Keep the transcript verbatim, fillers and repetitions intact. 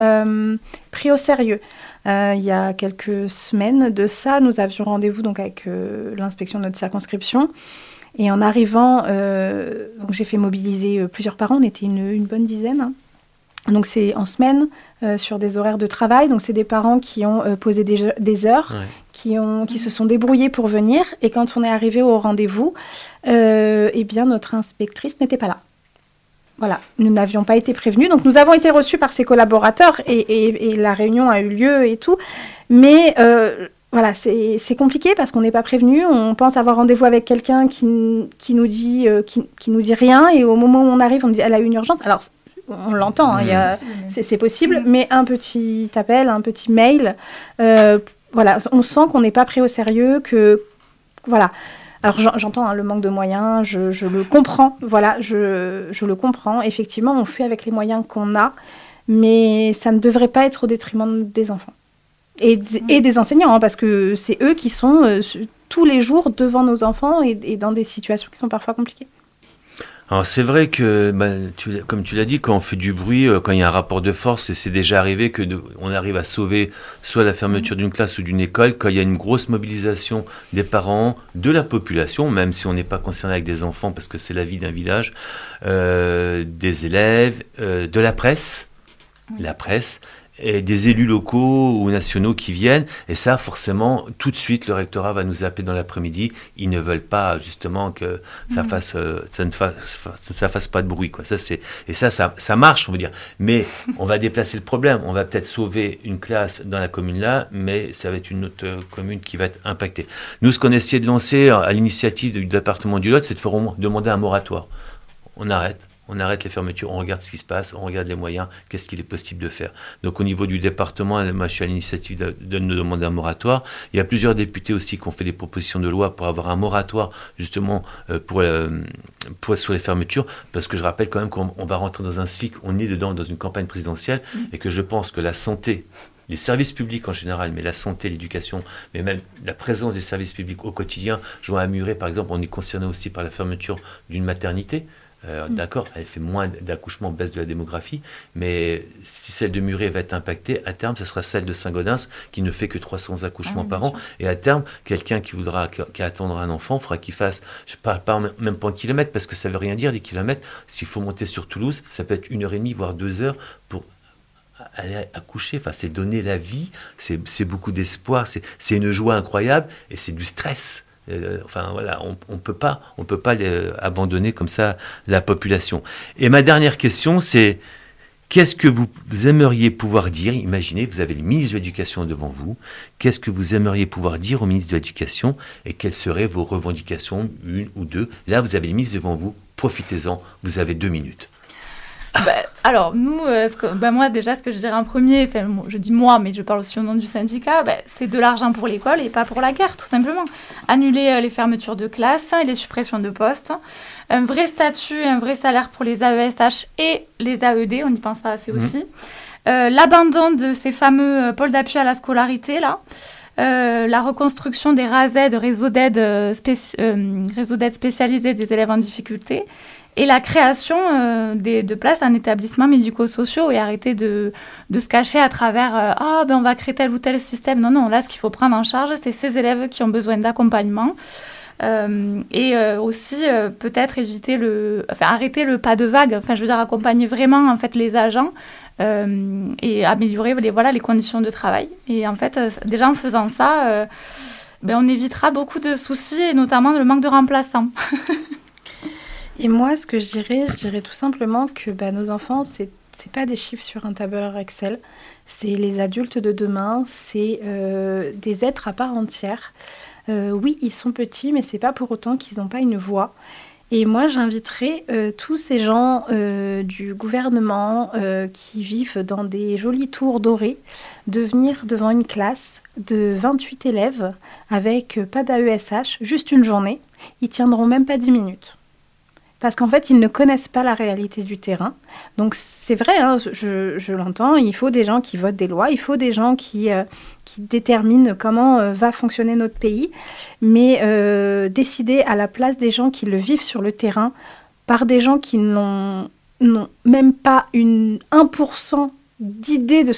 euh, pris au sérieux. Euh, il y a quelques semaines de ça, nous avions rendez-vous donc avec euh, l'inspection de notre circonscription. Et en arrivant, euh, donc j'ai fait mobiliser euh, plusieurs parents, on était une, une bonne dizaine. Hein. Donc c'est en semaine, euh, sur des horaires de travail. Donc c'est des parents qui ont euh, posé des, des heures, ouais. qui, ont, qui mmh. se sont débrouillés pour venir. Et quand on est arrivé au rendez-vous, euh, eh bien notre inspectrice n'était pas là. Voilà, nous n'avions pas été prévenus. Donc nous avons été reçus par ses collaborateurs et, et, et la réunion a eu lieu et tout. Mais... Euh, Voilà, c'est, c'est compliqué parce qu'on n'est pas prévenu. On pense avoir rendez-vous avec quelqu'un qui, qui, nous dit, euh, qui, qui nous dit rien. Et au moment où on arrive, on nous dit elle a eu une urgence. Alors, on l'entend, hein, mmh. y a, c'est, c'est possible. Mmh. Mais un petit appel, un petit mail, euh, voilà, on sent qu'on n'est pas pris au sérieux. Que, voilà. Alors, j'entends hein, le manque de moyens, je, je le comprends. Voilà, je, je le comprends. Effectivement, on fait avec les moyens qu'on a. Mais ça ne devrait pas être au détriment des enfants. Et, et des enseignants, hein, parce que c'est eux qui sont euh, tous les jours devant nos enfants et, et dans des situations qui sont parfois compliquées. Alors c'est vrai que, bah, tu, comme tu l'as dit, quand on fait du bruit, euh, quand il y a un rapport de force, et c'est déjà arrivé que de, on arrive à sauver soit la fermeture d'une classe ou d'une école, quand il y a une grosse mobilisation des parents, de la population, même si on n'est pas concerné avec des enfants, parce que c'est la vie d'un village, euh, des élèves, euh, de la presse, oui. la presse, et des élus locaux ou nationaux qui viennent, et ça forcément tout de suite le rectorat va nous appeler dans l'après-midi. Ils ne veulent pas justement que ça fasse euh, ça ne fasse ça fasse pas de bruit, quoi. Ça c'est et ça ça ça marche, on veut dire, mais on va déplacer le problème. On va peut-être sauver une classe dans la commune là, mais ça va être une autre commune qui va être impactée. Nous, ce qu'on a essayé de lancer à l'initiative du département du Lot, c'est de faire demander un moratoire. On arrête On arrête les fermetures, on regarde ce qui se passe, on regarde les moyens, qu'est-ce qu'il est possible de faire. Donc au niveau du département, moi je suis à l'initiative de, de nous demander un moratoire. Il y a plusieurs députés aussi qui ont fait des propositions de loi pour avoir un moratoire justement euh, pour, euh, pour sur les fermetures, parce que je rappelle quand même qu'on on va rentrer dans un cycle, on est dedans dans une campagne présidentielle, mmh. et que je pense que la santé, les services publics en général, mais la santé, l'éducation, mais même la présence des services publics au quotidien, je vois à Muret par exemple, on est concerné aussi par la fermeture d'une maternité. Euh, mmh. D'accord, elle fait moins d'accouchements, baisse de la démographie, mais si celle de Muret va être impactée, à terme, ce sera celle de Saint-Gaudens qui ne fait que trois cents accouchements ah, par an. Et à terme, quelqu'un qui voudra, qui, qui attendra un enfant, fera qu'il fasse, je ne parle pas même pas en kilomètres, parce que ça ne veut rien dire, des kilomètres. S'il faut monter sur Toulouse, ça peut être une heure et demie, voire deux heures pour aller accoucher. Enfin, c'est donner la vie, c'est, c'est beaucoup d'espoir, c'est, c'est une joie incroyable et c'est du stress. Euh, enfin voilà, on on peut pas, on peut pas les, abandonner comme ça la population. Et ma dernière question, c'est qu'est-ce que vous aimeriez pouvoir dire? Imaginez, vous avez le ministre de l'Éducation devant vous. Qu'est-ce que vous aimeriez pouvoir dire au ministre de l'Éducation et quelles seraient vos revendications, une ou deux? Là, vous avez le ministre devant vous. Profitez-en. Vous avez deux minutes. Bah, alors, nous, euh, ce que, bah, moi, déjà, ce que je dirais en premier, enfin, je dis moi, mais je parle aussi au nom du syndicat, bah, c'est de l'argent pour l'école et pas pour la guerre, tout simplement. Annuler euh, les fermetures de classes et les suppressions de postes. Un vrai statut, un vrai salaire pour les A E S H et les A E D, on n'y pense pas assez mmh. aussi. Euh, l'abandon de ces fameux euh, pôles d'appui à la scolarité, là. Euh, la reconstruction des R A Z, réseaux d'aide, euh, spéci- euh, réseau d'aide spécialisé des élèves en difficulté. Et la création euh, des, de places en établissements médico-sociaux et arrêter de, de se cacher à travers euh, « Ah, oh, ben on va créer tel ou tel système ». Non, non, là, ce qu'il faut prendre en charge, c'est ces élèves qui ont besoin d'accompagnement. Euh, et euh, aussi, euh, peut-être éviter le... Enfin, arrêter le pas de vague. Enfin, je veux dire, accompagner vraiment, en fait, les agents euh, et améliorer les, voilà, les conditions de travail. Et en fait, euh, déjà, en faisant ça, euh, ben, on évitera beaucoup de soucis et notamment le manque de remplaçants. Et moi, ce que je dirais, je dirais tout simplement que bah, nos enfants, c'est c'est pas des chiffres sur un tableur Excel, c'est les adultes de demain, c'est euh, des êtres à part entière. Euh, oui, ils sont petits, mais c'est pas pour autant qu'ils n'ont pas une voix. Et moi, j'inviterais euh, tous ces gens euh, du gouvernement euh, qui vivent dans des jolies tours dorées de venir devant une classe de vingt-huit élèves avec euh, pas d'A E S H, juste une journée. Ils tiendront même pas dix minutes. Parce qu'en fait, ils ne connaissent pas la réalité du terrain. Donc, c'est vrai, hein, je, je l'entends, il faut des gens qui votent des lois, il faut des gens qui, euh, qui déterminent comment euh, va fonctionner notre pays. Mais euh, décider à la place des gens qui le vivent sur le terrain, par des gens qui n'ont, n'ont même pas une un pour cent d'idée de ce